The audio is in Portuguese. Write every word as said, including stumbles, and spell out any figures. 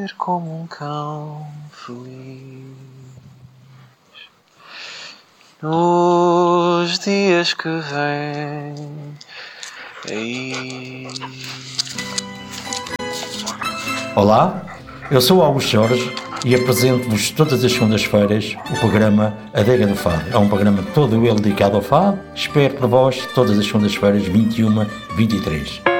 ser como um cão feliz nos dias que vêm aí. Olá, eu sou o Augusto Jorge e apresento-vos todas as segundas-feiras o programa Adega do Fado. É um programa todo ele dedicado ao fado. Espero por vós todas as segundas-feiras, vinte e uma, vinte e três.